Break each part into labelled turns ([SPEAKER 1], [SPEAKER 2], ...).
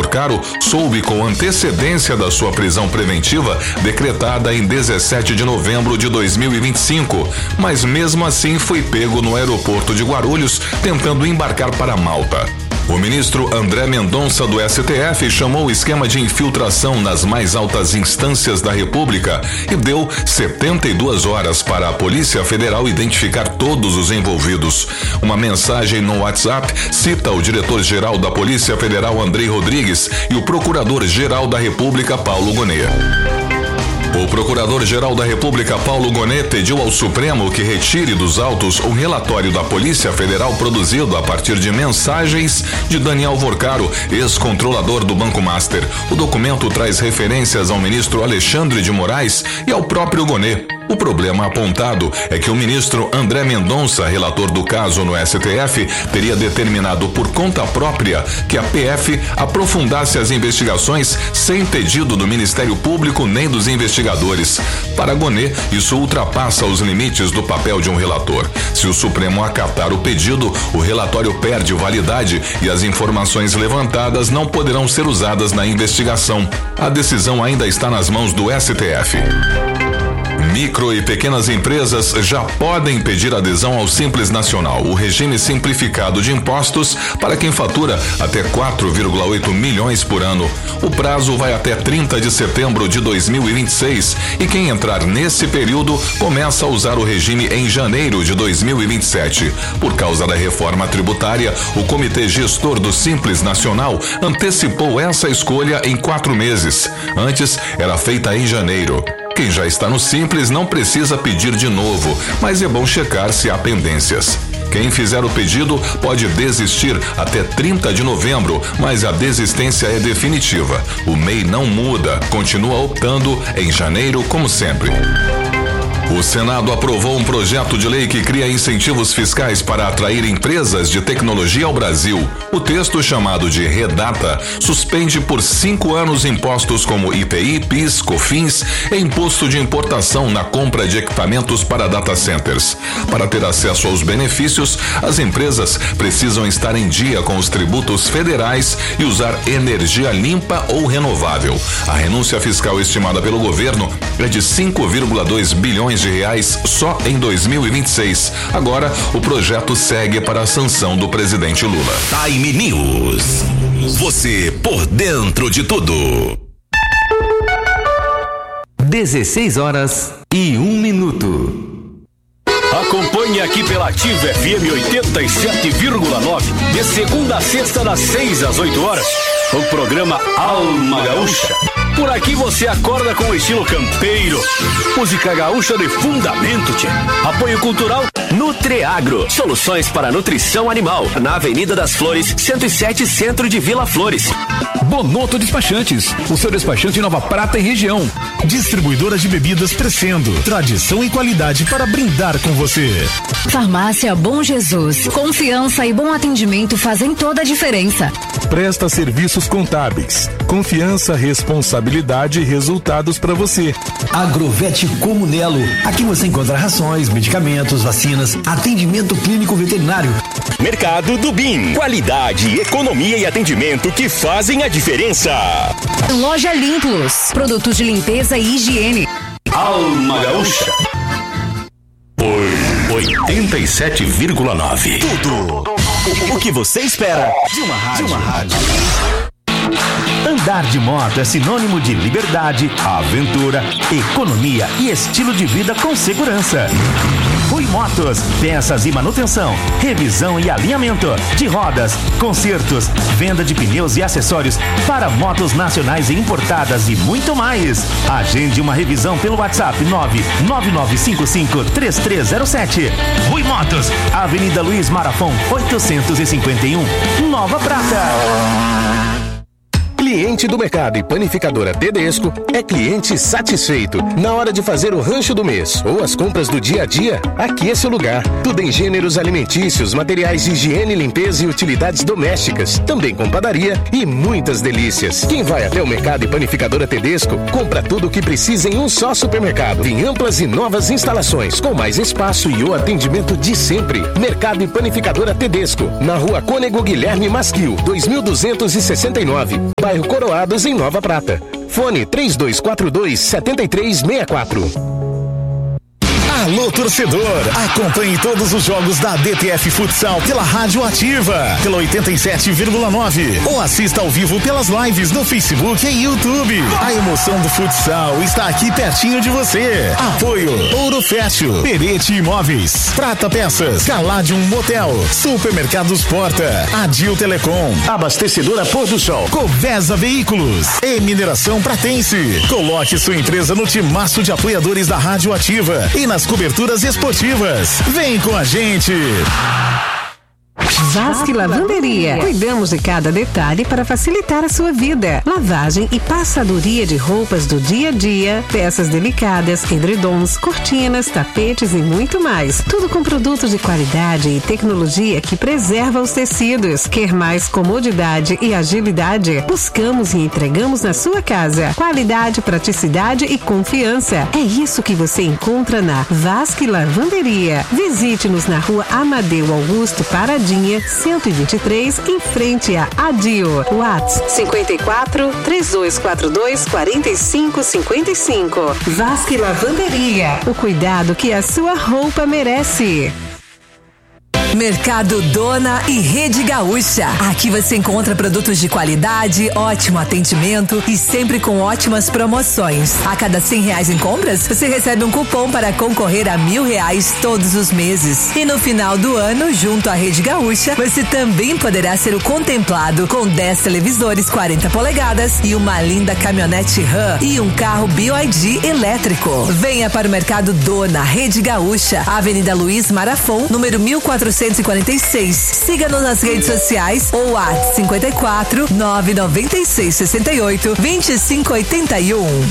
[SPEAKER 1] Vorcaro soube com antecedência da sua prisão preventiva decretada em 17 de novembro de 2025, mas mesmo assim foi pego no aeroporto de Guarulhos tentando embarcar para Malta. O ministro André Mendonça do STF chamou o esquema de infiltração nas mais altas instâncias da República e deu 72 horas para a Polícia Federal identificar todos os envolvidos. Uma mensagem no WhatsApp cita o diretor-geral da Polícia Federal, Andrei Rodrigues, e o procurador-geral da República, Paulo Gonet. O Procurador-Geral da República, Paulo Gonet, pediu ao Supremo que retire dos autos um relatório da Polícia Federal produzido a partir de mensagens de Daniel Vorcaro, ex-controlador do Banco Master. O documento traz referências ao ministro Alexandre de Moraes e ao próprio Gonet. O problema apontado é que o ministro André Mendonça, relator do caso no STF, teria determinado por conta própria que a PF aprofundasse as investigações sem pedido do Ministério Público nem dos investigadores. Para Gonet, isso ultrapassa os limites do papel de um relator. Se o Supremo acatar o pedido, o relatório perde validade e as informações levantadas não poderão ser usadas na investigação. A decisão ainda está nas mãos do STF. Micro e pequenas empresas já podem pedir adesão ao Simples Nacional, o regime simplificado de impostos para quem fatura até 4,8 milhões por ano. O prazo vai até 30 de setembro de 2026 e quem entrar nesse período começa a usar o regime em janeiro de 2027. Por causa da reforma tributária, o Comitê Gestor do Simples Nacional antecipou essa escolha em 4 meses. Antes, era feita em janeiro. Quem já está no Simples não precisa pedir de novo, mas é bom checar se há pendências. Quem fizer o pedido pode desistir até 30 de novembro, mas a desistência é definitiva. O MEI não muda, continua optando em janeiro como sempre. O Senado aprovou um projeto de lei que cria incentivos fiscais para atrair empresas de tecnologia ao Brasil. O texto, chamado de Redata, suspende por 5 anos impostos como IPI, PIS, COFINS e imposto de importação na compra de equipamentos para data centers. Para ter acesso aos benefícios, as empresas precisam estar em dia com os tributos federais e usar energia limpa ou renovável. A renúncia fiscal estimada pelo governo é de 5,2 bilhões de reais só em 2026. Agora, o projeto segue para a sanção do presidente Lula.
[SPEAKER 2] Time News. Você por dentro de tudo.
[SPEAKER 3] 16 horas e 1 minuto.
[SPEAKER 4] Acompanhe aqui pela Ativa FM 87,9, de segunda a sexta, das 6 às 8 horas, o programa Alma Gaúcha. Por aqui você acorda com o estilo campeiro. Música gaúcha de fundamento, tchê. Apoio cultural Nutreagro. Soluções para nutrição animal. Na Avenida das Flores, 107, centro de Vila Flores.
[SPEAKER 5] Bonoto Despachantes, o seu despachante em Nova Prata e região. Distribuidora de bebidas Crescendo. Tradição e qualidade para brindar com você.
[SPEAKER 6] Farmácia Bom Jesus. Confiança e bom atendimento fazem toda a diferença.
[SPEAKER 7] Presta serviços contábeis. Confiança, responsabilidade e resultados para você.
[SPEAKER 8] Agrovete Comunelo. Aqui você encontra rações, medicamentos, vacinas, atendimento clínico veterinário.
[SPEAKER 2] Mercado do BIM. Qualidade, economia e atendimento que fazem a diferença.
[SPEAKER 6] Loja Limplos. Produtos de limpeza e higiene.
[SPEAKER 4] Alma Gaúcha.
[SPEAKER 2] 87,9. Tudo o que você espera de uma rádio.
[SPEAKER 3] Andar de moto é sinônimo de liberdade, aventura, economia e estilo de vida com segurança. Rui Motos, peças e manutenção, revisão e alinhamento de rodas, consertos, venda de pneus e acessórios para motos nacionais e importadas e muito mais. Agende uma revisão pelo WhatsApp 999553307. Rui Motos, Avenida Luiz Marafon, 851, Nova Prata.
[SPEAKER 9] Cliente do Mercado e Panificadora Tedesco é cliente satisfeito. Na hora de fazer o rancho do mês ou as compras do dia a dia, aqui é seu lugar. Tudo em gêneros alimentícios, materiais de higiene, limpeza e utilidades domésticas. Também com padaria e muitas delícias. Quem vai até o Mercado e Panificadora Tedesco, compra tudo o que precisa em um só supermercado. Em amplas e novas instalações, com mais espaço e o atendimento de sempre. Mercado e Panificadora Tedesco, na Rua Cônego Guilherme Masquil, 2269. bairro Coroados, em Nova Prata. Fone 3242-7364.
[SPEAKER 5] Alô, torcedor! Acompanhe todos os jogos da DTF Futsal pela Rádio Ativa, pela 87,9, ou assista ao vivo pelas lives no Facebook e YouTube. A emoção do futsal está aqui pertinho de você. Apoio Ouro Fértil, Perete Imóveis, Prata Peças, Caladium Motel, Supermercados Porta, Adil Telecom, Abastecedora Pôr do Sol, Covesa Veículos e Mineração Pratense. Coloque sua empresa no timaço de apoiadores da Rádio Ativa e nas coberturas esportivas. Vem com a gente!
[SPEAKER 10] Vasque Lavanderia. Cuidamos de cada detalhe para facilitar a sua vida. Lavagem e passadoria de roupas do dia a dia, peças delicadas, edredons, cortinas, tapetes e muito mais. Tudo com produtos de qualidade e tecnologia que preserva os tecidos. Quer mais comodidade e agilidade? Buscamos e entregamos na sua casa. Qualidade, praticidade e confiança. É isso que você encontra na Vasque Lavanderia. Visite-nos na Rua Amadeu Augusto Paradinha, 123, em frente a Adio. WhatsApp 54 3242 4555. Vasque Lavanderia. O cuidado que a sua roupa merece.
[SPEAKER 11] Mercado Dona e Rede Gaúcha. Aqui você encontra produtos de qualidade, ótimo atendimento e sempre com ótimas promoções. A cada R$100 em compras, você recebe um cupom para concorrer a R$1.000 todos os meses. E no final do ano, junto à Rede Gaúcha, você também poderá ser o contemplado com 10 televisores 40 polegadas e uma linda caminhonete RAM e um carro BYD elétrico. Venha para o Mercado Dona, Rede Gaúcha, Avenida Luiz Marafon, número 1446. Siga-nos nas redes sociais ou WhatsApp 54 996 68 2581.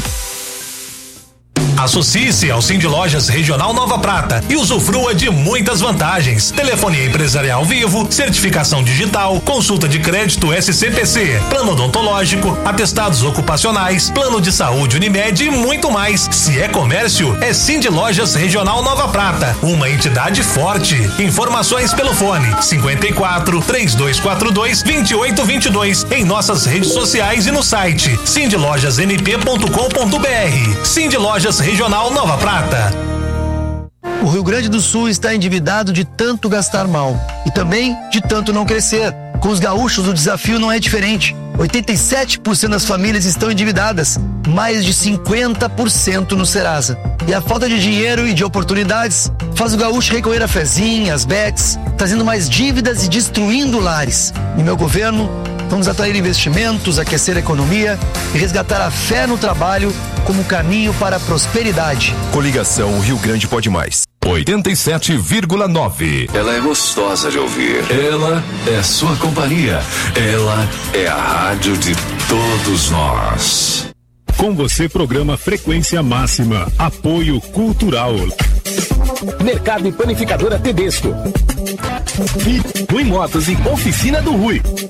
[SPEAKER 12] Associe-se ao Cindy Lojas Regional Nova Prata e usufrua de muitas vantagens. Telefonia empresarial vivo, certificação digital, consulta de crédito SCPC, plano odontológico, atestados ocupacionais, plano de saúde Unimed e muito mais. Se é comércio, é Cindy Lojas Regional Nova Prata, uma entidade forte. Informações pelo fone 54 3242 2822 em nossas redes sociais e no site cindylojasmp.com.br. Cindy Lojas Regional Nova Prata.
[SPEAKER 13] O Rio Grande do Sul está endividado de tanto gastar mal e também de tanto não crescer. Com os gaúchos, o desafio não é diferente. 87% das famílias estão endividadas, mais de 50% no Serasa. E a falta de dinheiro e de oportunidades faz o gaúcho recorrer a fezinhas, bets, trazendo mais dívidas e destruindo lares. Em meu governo, vamos atrair investimentos, aquecer a economia e resgatar a fé no trabalho como caminho para a prosperidade.
[SPEAKER 14] Coligação Rio Grande Pode Mais. 87,9.
[SPEAKER 15] Ela é gostosa de ouvir. Ela é sua companhia. Ela é a rádio de todos nós.
[SPEAKER 5] Com você, programa Frequência Máxima. Apoio Cultural.
[SPEAKER 9] Mercado e Panificadora Tedesco.
[SPEAKER 5] Rui Motos e Oficina do Rui.